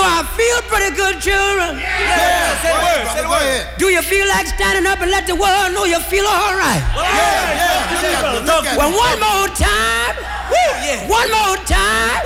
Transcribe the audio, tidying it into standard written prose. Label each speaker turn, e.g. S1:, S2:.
S1: I feel pretty good, children.
S2: Yeah. Say the word.
S1: Do you feel like standing up and let the world know you feel all right?
S2: Yeah.
S1: Well, one more time. One more time.